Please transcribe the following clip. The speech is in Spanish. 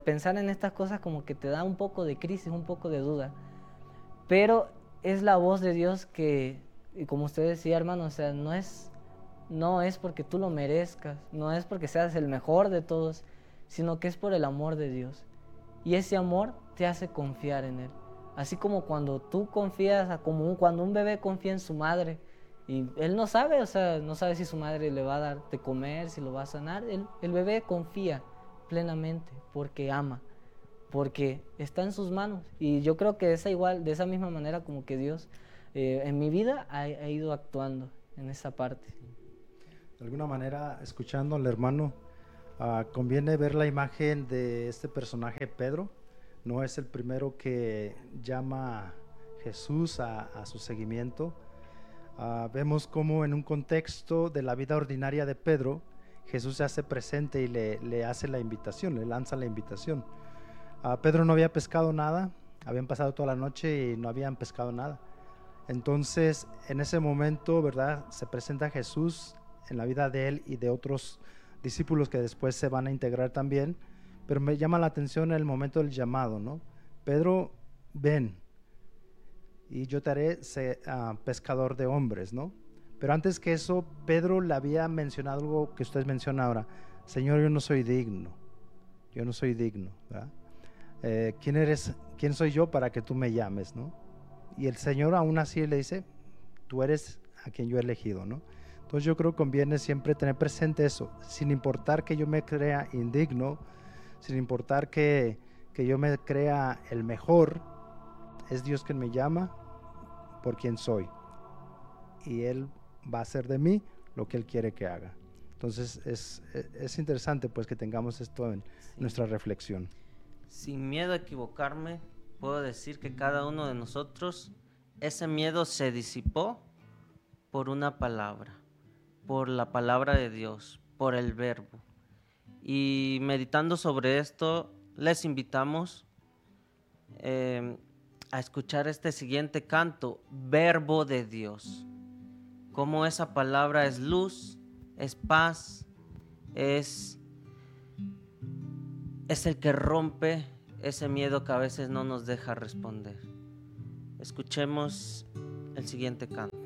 Pensar en estas cosas como que te da un poco de crisis, un poco de duda. Pero es la voz de Dios que, y como usted decía, hermano, o sea, no es porque tú lo merezcas, no es porque seas el mejor de todos, sino que es por el amor de Dios. Y ese amor te hace confiar en Él. Así como cuando tú confías, cuando un bebé confía en su madre, y él no sabe, o sea, no sabe si su madre le va a dar de comer, si lo va a sanar, el bebé confía plenamente porque ama, porque está en sus manos. Y yo creo que de esa misma manera como que Dios en mi vida ha ido actuando en esa parte. De alguna manera, escuchando al hermano, conviene ver la imagen de este personaje Pedro. No es el primero que llama a Jesús a su seguimiento. Vemos cómo en un contexto de la vida ordinaria de Pedro, Jesús se hace presente y le hace la invitación, le lanza la invitación. Pedro no había pescado nada, habían pasado toda la noche y no habían pescado nada. Entonces, en ese momento, ¿verdad? Se presenta Jesús en la vida de él y de otros discípulos que después se van a integrar también, pero me llama la atención el momento del llamado, ¿no? Pedro, ven y yo te haré pescador de hombres, ¿no? Pero antes que eso, Pedro le había mencionado algo que usted menciona ahora: Señor, yo no soy digno, yo no soy digno, ¿verdad? ¿Quién eres? ¿Quién soy yo para que tú me llames, no? Y el Señor aún así le dice: tú eres a quien yo he elegido, ¿no? Entonces yo creo que conviene siempre tener presente eso, sin importar que yo me crea indigno, sin importar que yo me crea el mejor, es Dios quien me llama por quien soy, y Él va a hacer de mí lo que Él quiere que haga. Entonces es interesante pues que tengamos esto en Sí. nuestra reflexión. Sin miedo a equivocarme, puedo decir que cada uno de nosotros, ese miedo se disipó por una palabra, por la palabra de Dios, por el verbo. Y meditando sobre esto, les invitamos a escuchar este siguiente canto, Verbo de Dios. Cómo esa palabra es luz, es paz, es, es el que rompe ese miedo que a veces no nos deja responder. Escuchemos el siguiente canto.